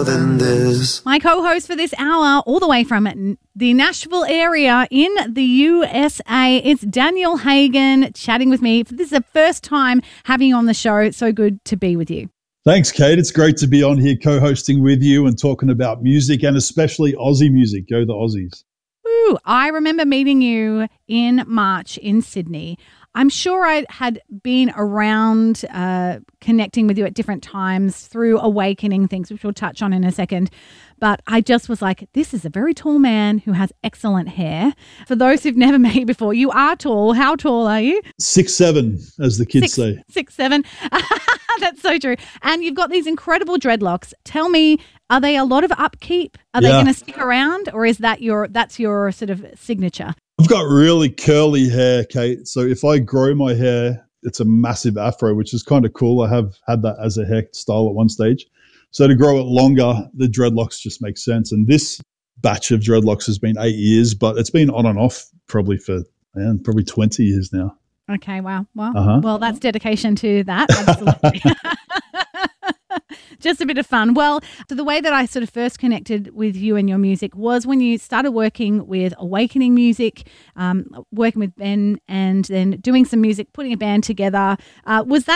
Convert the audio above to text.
than this. My co-host for this hour, all the way from the Nashville area in the USA, it's Daniel Hagen chatting with me. This is the first time having you on the show. It's so good to be with you. Thanks, Kate. It's great to be on here co-hosting with you and talking about music and especially Aussie music. Go the Aussies. Ooh, I remember meeting you in March in Sydney. I'm sure I had been around connecting with you at different times through awakening things, which we'll touch on in a second. But I just was like, this is a very tall man who has excellent hair. For those who've never met you before, you are tall. How tall are you? 6'7", as the kids say. 6'7". That's so true. And you've got these incredible dreadlocks. Tell me, are they a lot of upkeep? Are they going to stick around, or is that's your sort of signature? I've got really curly hair, Kate. So if I grow my hair, it's a massive afro, which is kind of cool. I have had that as a hairstyle at one stage. So to grow it longer, the dreadlocks just make sense. And this batch of dreadlocks has been 8 years, but it's been on and off probably for 20 years now. Okay, wow. Well, that's dedication to that. Absolutely. Just a bit of fun. Well, so the way that I sort of first connected with you and your music was when you started working with Awakening Music, working with Ben, and then doing some music, putting a band together. Was that